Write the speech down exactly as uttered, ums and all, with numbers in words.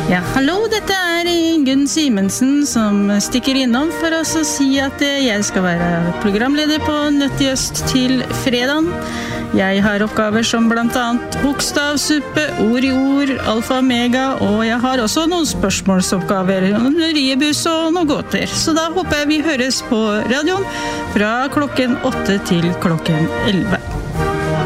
Ja, hallo, dette er Ingunn Simensen som stikker innom for oss å si at jeg skal være programleder på Nødt i Øst til fredagen. Jeg har oppgaver som blant annet bokstavsuppe, ord i ord, alfa og mega, og jeg har også noen spørsmålsoppgaver, noen riebuss og noen gåter. Så da håper jeg vi høres på radioen fra klokken åtte til klokken elleve.